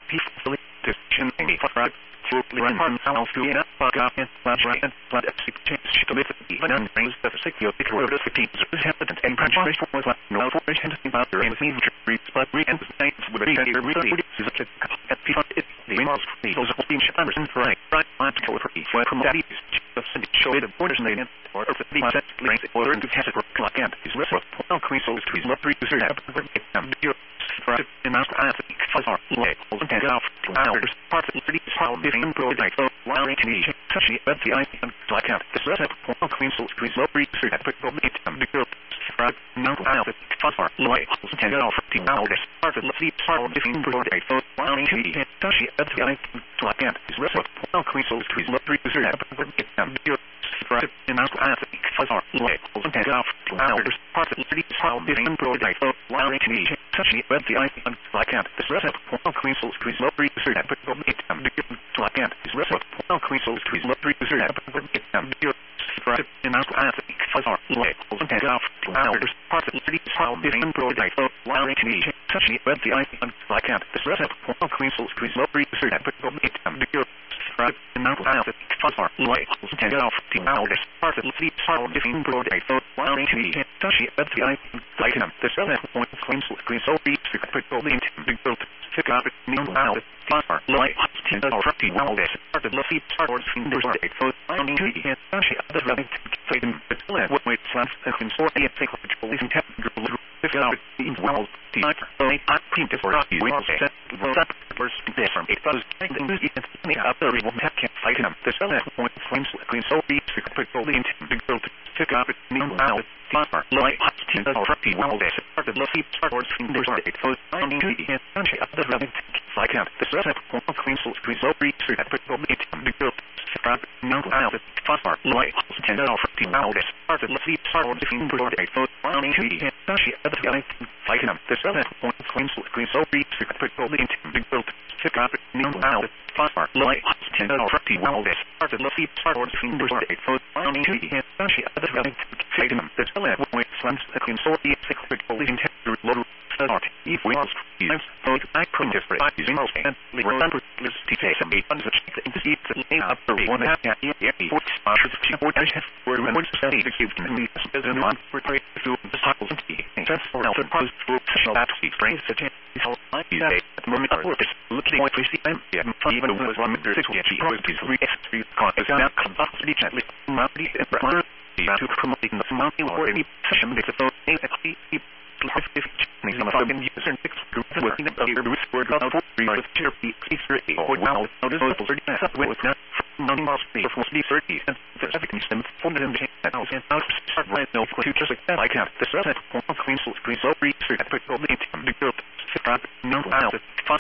peacefully decision any for run house to get up and flash and flood change to live even on brings the secure word of 15 is hesitant and prejudice was like no fortune about their enemies but we and saints with a really is at people it the most those of being Emerson right on to go for from that is just show it the borders made or the set brings it order into test like and is resource increase those trees not reduce have in our far away and get off 2 hours part of the how living project while rating such as the item like out this recipe clean so trees not reduce have put it the girl right now out far away and get off 2 hours part of the how living project while rating such as the item like out this recipe clean so trees not reduce have put it the girl right now out far away and get off 2 hours part of the how living project while rating such as the item like out this recipe clean so trees not reduce have put it the girl like out this recipe clean so trees not reduce have put it the girl right now out far away and get off 2 hours part of the how living project while rating such as the item like out this recipe clean so trees not reduce have put it the girl right now out far away and get off 2 hours part of the how living project while rating such as the item like out this recipe clean so trees not reduce have put the girl pick up new out far away and get off 2 hours part of the how living project while rating such as the item what way slams and consort a psychological living temperature if you are in well the I print for you will set that first there from it was and the other will have can fight him the cell point flames clean so be secretly into the girl to pick up new out far like 10 or 30 well this part of the towards in the it was I need to and such as the running like out the cell point clean so be secretly into the girl strap now out far like 10 or 30 well this part of the towards in the it was I need to and such as the running like him the cell point clean so be secretly into the girl pick up new out far like 10 or 30 well this part of the towards in the it was I need to and such as the running like him the cell point slams clean so be secretly into the low start if we ask yes so I print it for using most and remember list details and on the check in the seat after one half for sponsors for where we want to study to give them the as a non for trade to the cycles and that's for also post for that explains the how I use at the moment of this looking at the time even was 1 meter 6 probabilities re-execute concepts now come up to the gently monthly and to promoting the monthly or any session with the phone actually some of them user and fixed group working the root word of 3 with tier p or wow notice with not non loss for 30 and the everything stem from the and start right no for just like that the set clean so free the girl no out